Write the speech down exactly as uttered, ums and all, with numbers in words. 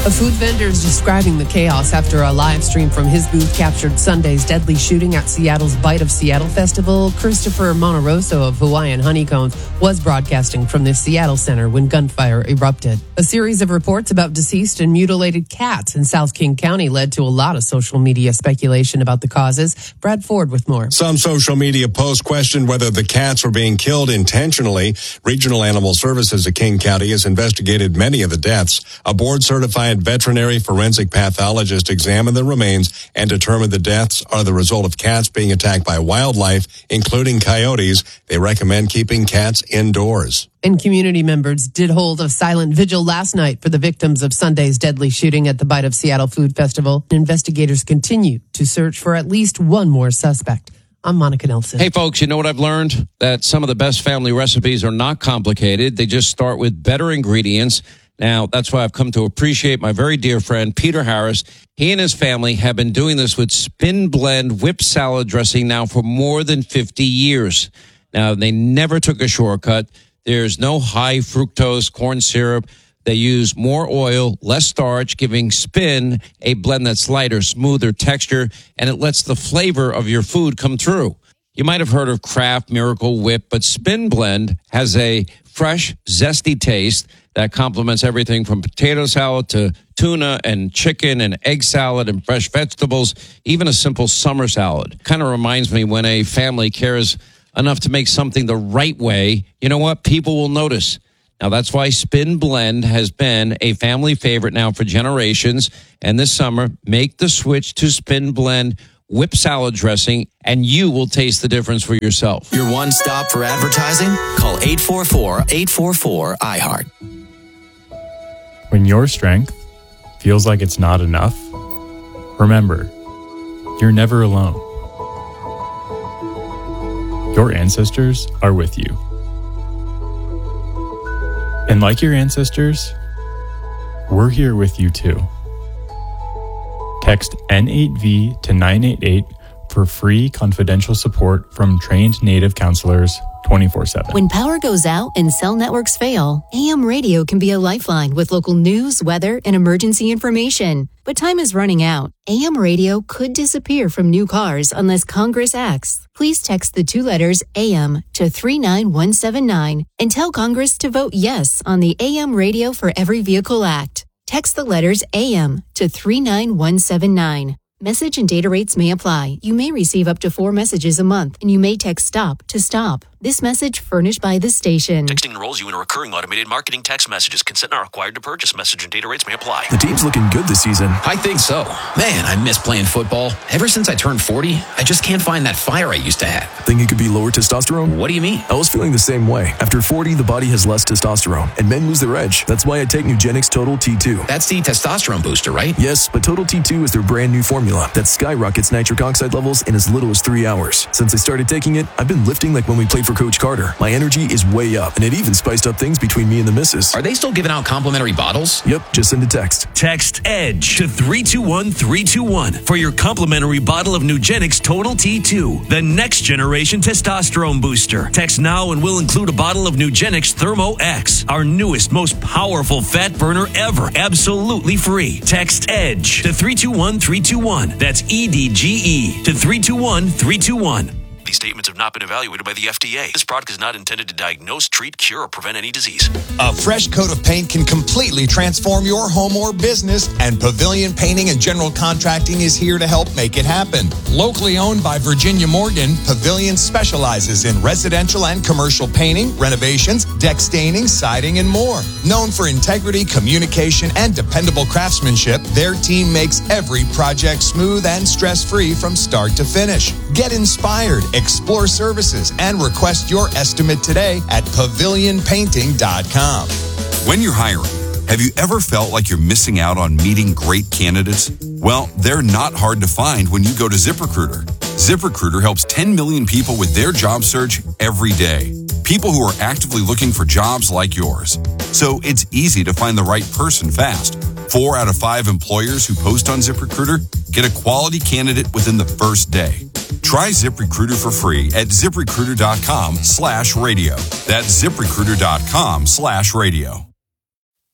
A food vendor is describing the chaos after a live stream from his booth captured Sunday's deadly shooting at Seattle's Bite of Seattle Festival. Christopher Monterosso of Hawaiian Honeycombs was broadcasting from the Seattle Center when gunfire erupted. A series of reports about deceased and mutilated cats in South King County led to a lot of social media speculation about the causes. Brad Ford with more. Some social media posts questioned whether the cats were being killed intentionally. Regional Animal Services of King County has investigated many of the deaths. A board-certified veterinary forensic pathologist examined the remains and determined the deaths are the result of cats being attacked by wildlife, including coyotes. They recommend keeping cats indoors. And community members did hold a silent vigil last night for the victims of Sunday's deadly shooting at the Bite of Seattle Food Festival. Investigators continue to search for at least one more suspect. I'm Monica Nelson. Hey, folks, you know what I've learned? That some of the best family recipes are not complicated. They just start with better ingredients. Now, that's why I've come to appreciate my very dear friend, Peter Harris. He and his family have been doing this with Spin Blend whipped salad dressing now for more than fifty years. Now, they never took a shortcut. There's no high fructose corn syrup. They use more oil, less starch, giving Spin a blend that's lighter, smoother texture, and it lets the flavor of your food come through. You might have heard of Kraft Miracle Whip, but Spin Blend has a fresh, zesty taste that complements everything from potato salad to tuna and chicken and egg salad and fresh vegetables, even a simple summer salad. Kind of reminds me when a family cares enough to make something the right way, you know what? People will notice. Now, that's why Spin Blend has been a family favorite now for generations. And this summer, make the switch to Spin Blend whip salad dressing, and you will taste the difference for yourself. Your one stop for advertising? Call eight four four, eight four four, I heart. When your strength feels like it's not enough, remember, you're never alone. Your ancestors are with you. And like your ancestors, we're here with you too. Text N eight V to nine eight eight for free confidential support from trained Native counselors twenty-four seven. When power goes out and cell networks fail, A M radio can be a lifeline with local news, weather, and emergency information. But time is running out. A M radio could disappear from new cars unless Congress acts. Please text the two letters A M to three nine one seven nine and tell Congress to vote yes on the A M Radio for Every Vehicle Act. Text the letters A M to three nine one seven nine. Message and data rates may apply. You may receive up to four messages a month, and you may text STOP to stop. This message furnished by the station. Texting enrolls you in a recurring automated marketing text messages. Consent not required to purchase. Message and data rates may apply. The team's looking good this season. I think so. Man, I miss playing football. Ever since I turned forty, I just can't find that fire I used to have. Think it could be lower testosterone? What do you mean? I was feeling the same way. After forty, the body has less testosterone, and men lose their edge. That's why I take Nugenix Total T two. That's the testosterone booster, right? Yes, but Total T two is their brand new formula that skyrockets nitric oxide levels in as little as three hours. Since I started taking it, I've been lifting like when we played for Coach Carter. My energy is way up, and it even spiced up things between me and the missus. Are they still giving out complimentary bottles? Yep, just send a text. Text EDGE to three two one three two one for your complimentary bottle of Nugenix Total T two, the next generation testosterone booster. Text now and we'll include a bottle of Nugenix Thermo X, our newest, most powerful fat burner ever, absolutely free. Text EDGE to three two one three two one. That's E D G E to three two one three two one. These statements have not been evaluated by the F D A. This product is not intended to diagnose, treat, cure, or prevent any disease. A fresh coat of paint can completely transform your home or business, and Pavilion Painting and General Contracting is here to help make it happen. Locally owned by Virginia Morgan, Pavilion specializes in residential and commercial painting, renovations, deck staining, siding, and more. Known for integrity, communication, and dependable craftsmanship, their team makes every project smooth and stress-free from start to finish. Get inspired, explore services, and request your estimate today at pavilion painting dot com. When you're hiring, have you ever felt like you're missing out on meeting great candidates? Well, they're not hard to find when you go to ZipRecruiter. ZipRecruiter helps ten million people with their job search every day. People who are actively looking for jobs like yours. So it's easy to find the right person fast. Four out of five employers who post on ZipRecruiter get a quality candidate within the first day. Try ZipRecruiter for free at ZipRecruiter.com slash radio. That's ZipRecruiter.com slash radio.